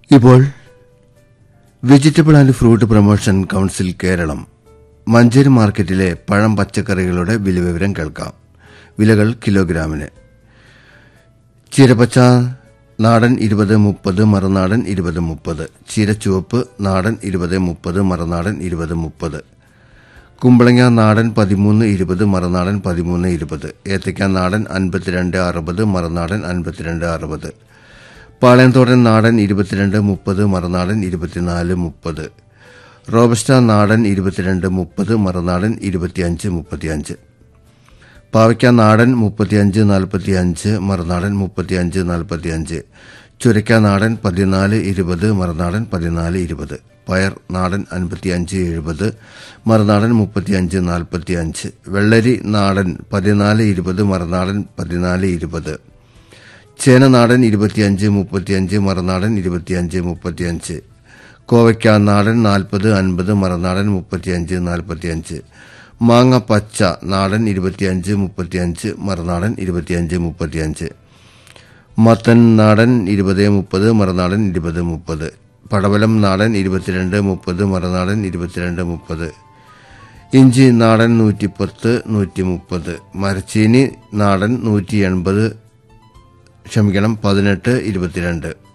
ഇപ്പോൾ vegetable and fruit promotion council Keralam Manjeri മാർക്കറ്റിലെ പഴം പച്ചക്കറികളുടെ വിലവിവരം കേൾക്കാം. വിലകൾ കിലോഗ്രാമിന്: ചീരപ്പച്ച നാടൻ 20-30, മറുനാടൻ 20-30. ചീരച്ചുവപ്പ് നാടൻ 20-30, മറുനാടൻ 20-30. കുമ്പളങ്ങ നാടൻ 13-20, മറുനാടൻ 13-20. ഏത്തയ്ക്ക നാടൻ 52-60, മറുനാടൻ 52-60. പാളയംതോടൻ നാടൻ 22-30, മറുനാടൻ 24-30. റോബസ്റ്റ നാടൻ 22-30, മറുനാടൻ 25-35. പാവയ്ക്ക നാടൻ 35-45, മറുനാടൻ 35-45. ചുരയ്ക്ക നാടൻ 14-20, മറുനാടൻ 14-20. പയർ നാടൻ 55-70, മറുനാടൻ 35-45. വെള്ളരി നാടൻ 14-20, മറുനാടൻ 14-20. ചേന നാടൻ 25-35, മറുനാടൻ 25-35. കോവയ്ക്ക നാടൻ 40-50, മറുനാടൻ 35-45. മാങ്ങ പച്ച നാടൻ 25-35, മറുനാടൻ 25-35. മത്തൻ നാടൻ 20-30, മറുനാടൻ 20-30. പടവലം നാടൻ 22-30, മറുനാടൻ 22-30. ഇഞ്ചി നാടൻ 110-130. മരച്ചീനി നാടൻ 18-22.